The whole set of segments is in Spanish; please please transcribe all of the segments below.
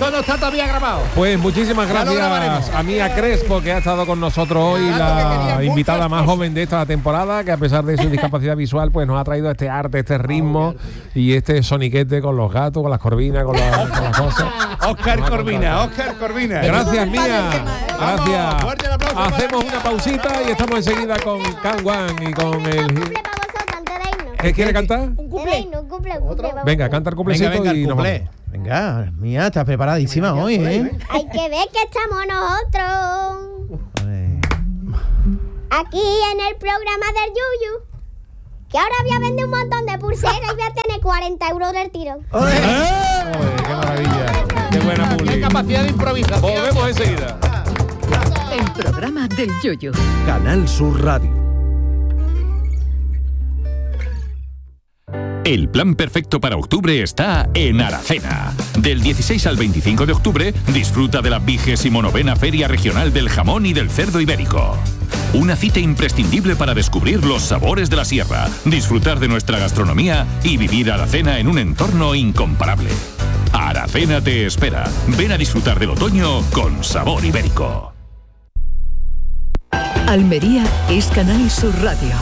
esto no está todavía grabado. Pues muchísimas gracias a Mía Crespo, que ha estado con nosotros hoy, la invitada más joven de esta temporada, que a pesar de su discapacidad visual, pues nos ha traído este arte, este ritmo y este soniquete con los gatos, con las corvinas, con las cosas. Oscar Corvina. Gracias, Mía. Gracias. Hacemos una pausita y estamos enseguida con Can Wan y con el... ¿Qué quiere cantar? Un cumple. Venga, canta el cuplecito y nos vamos. Venga, Mía, estás preparadísima hoy, ¿eh? Hay que ver que estamos nosotros aquí en el programa del Yuyu, que ahora voy a vender un montón de pulseras y voy a tener 40 euros del tiro. ¡Qué maravilla! ¡Qué buena publi! ¡Qué capacidad de improvisación! Volvemos enseguida. El programa del Yuyu. Canal Sur Radio. El plan perfecto para octubre está en Aracena. Del 16 al 25 de octubre, disfruta de la 29ª Feria Regional del Jamón y del Cerdo Ibérico. Una cita imprescindible para descubrir los sabores de la sierra, disfrutar de nuestra gastronomía y vivir Aracena en un entorno incomparable. Aracena te espera. Ven a disfrutar del otoño con sabor ibérico. Almería es Canal Sur Radio.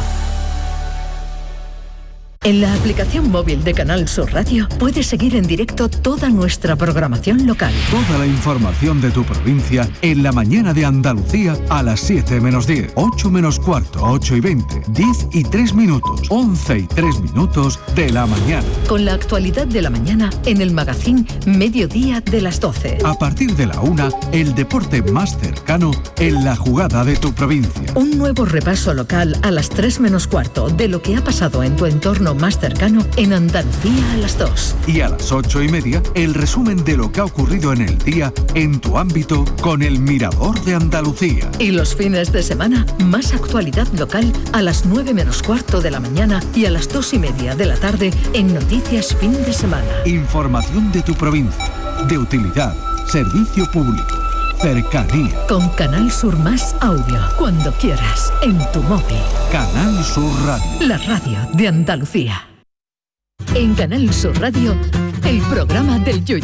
En la aplicación móvil de Canal Sur Radio puedes seguir en directo toda nuestra programación local. Toda la información de tu provincia en la mañana de Andalucía a las 7 menos 10, 8 menos cuarto, 8 y 20, 10 y 3 minutos, 11 y 3 minutos de la mañana. Con la actualidad de la mañana en el magazín Mediodía de las 12. A partir de la 1, el deporte más cercano en la jugada de tu provincia. Un nuevo repaso local a las 3 menos cuarto de lo que ha pasado en tu entorno más cercano en Andalucía a las 2. Y a las 8 y media, el resumen de lo que ha ocurrido en el día en tu ámbito con el Mirador de Andalucía. Y los fines de semana, más actualidad local a las 9 menos cuarto de la mañana y a las 2 y media de la tarde en Noticias Fin de Semana. Información de tu provincia, de utilidad, servicio público, cercanía. Con Canal Sur Más Audio, cuando quieras, en tu móvil. Canal Sur Radio. La radio de Andalucía. En Canal Sur Radio, el programa del Yuyu.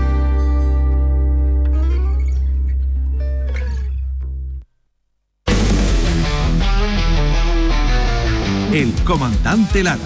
El comandante Lara.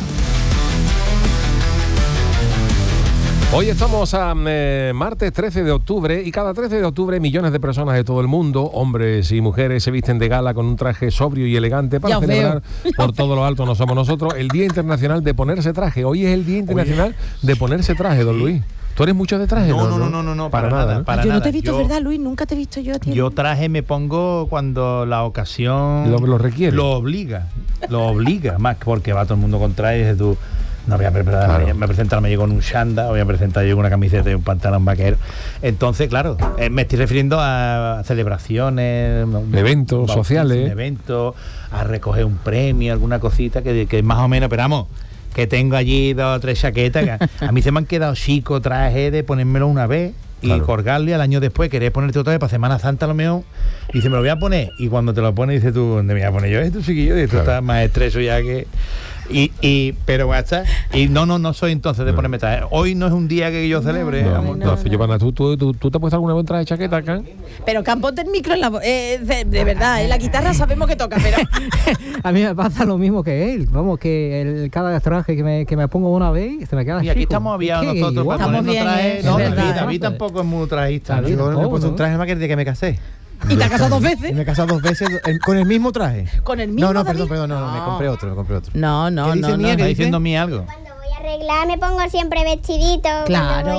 Hoy estamos a martes 13 de octubre y cada 13 de octubre millones de personas de todo el mundo, hombres y mujeres, se visten de gala con un traje sobrio y elegante para celebrar por todo lo alto, no somos nosotros, el Día Internacional de Ponerse Traje. Hoy es el Día Internacional de Ponerse Traje, don Luis. ¿Tú eres mucho de traje? No, para nada. ¿no? Para yo nada. no te he visto, ¿verdad, Luis? Nunca te he visto yo a ti. Yo traje me pongo cuando la ocasión lo requiere. Lo obliga, más porque va todo el mundo con traje y dices tú, no voy a preparar, claro. Me presentarme yo con un chándal, voy a presentar yo con una camiseta y un pantalón vaquero. Entonces, claro, me estoy refiriendo a celebraciones, eventos sociales, a recoger un premio, alguna cosita que más o menos, pero vamos, que tengo allí 2 o 3 chaquetas. Que a mí se me han quedado chicos trajes de ponérmelo una vez y colgarle al año después, querés ponerte otra vez para Semana Santa a lo mejor, y dice, me lo voy a poner, y cuando te lo pones dices tú, ¿dónde me voy a poner yo esto, chiquillo? Y tú estás más estreso ya que... pero basta. Y no soy entonces de ponerme traje. Hoy no es un día que yo celebre. ¿Tú te has puesto alguna vez traje de chaqueta, Can? Pero Can, ponte el micro en la de verdad, la guitarra sabemos que toca, pero a mí me pasa lo mismo que él. Vamos, que cada traje que me pongo una vez se me queda chico. Y aquí estamos aviados nosotros para estamos bien, traje. No, David tampoco es muy trajista. Yo me he puesto un traje más que desde que me casé. ¿Y te has casado 2 veces? Y me he casado 2 veces con el mismo traje. ¿Con el mismo? No, perdón, me compré otro. No. ¿Qué dice Mía? ¿Está diciendo Mía algo? Cuando voy a arreglar me pongo siempre vestidito. Claro,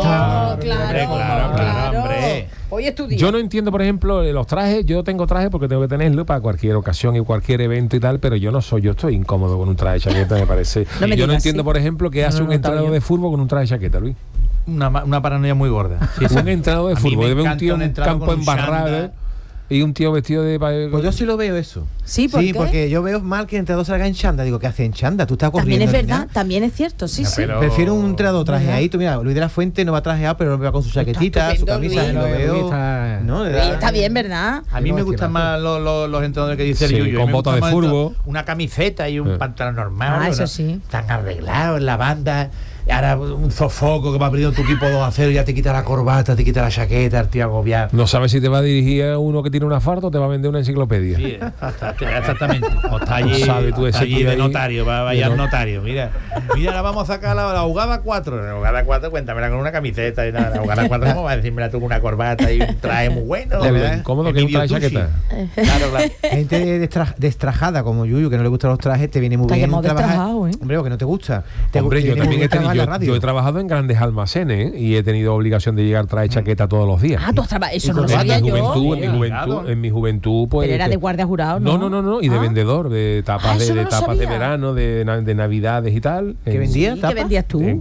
hombre. Hoy es tu día. Yo no entiendo, por ejemplo, los trajes. Yo tengo trajes porque tengo que tenerlo para cualquier ocasión y cualquier evento y tal, pero yo estoy incómodo con un traje de chaqueta, me parece. Yo no entiendo, por ejemplo, que hace un entrenador de fútbol con un traje de chaqueta, Luis. Una paranoia muy gorda. Un entrenador de fútbol, debe un tío en un campo embarrado y un tío vestido de... Pues yo sí lo veo eso. Sí, porque yo veo mal que el entrenador salga en chándal. Digo, ¿qué hace en chándal? Tú estás corriendo. También es verdad, también es cierto, sí. Prefiero un entrenador trajeadito. Mira, Luis de la Fuente no va trajeado, pero va con su chaquetita, su camisa, Luis. lo veo. Está bien, ¿verdad? A mí me gustan más los entrenadores que dice el Yuyu. Con botas de fútbol. Una camiseta y un pantalón normal. Eso sí. Están arreglados en la banda. ahora un sofoco que va abriendo tu equipo 2-0, ya te quita la corbata, te quita la chaqueta, el tío agobiado. No sabes si te va a dirigir a uno que tiene una farda o te va a vender una enciclopedia. Sí, exactamente. O está allí, sabes tú ese allí de ahí, notario, va a vaya al notario. Mira, ahora vamos a sacar la jugada 4. La jugada 4, cuéntamela con una camiseta y nada. La jugada 4, ¿cómo va a decírmela tú con una corbata y un traje muy bueno? ¿Cómo que un traje chaqueta? Claro. Gente destrajada como Yuyu, que no le gustan los trajes, te viene muy bien trabajar. Hombre, o que no te gusta. Hombre, yo también yo he trabajado en grandes almacenes y he tenido obligación de llegar traje chaqueta todos los días. Ah, tú has trabajado, eso no lo sabía yo. En mi juventud, pues. Pero era de guardia jurado, ¿no? No, y de vendedor, de tapas de verano, de navidades y tal. ¿Qué vendía? ¿Qué vendías tú?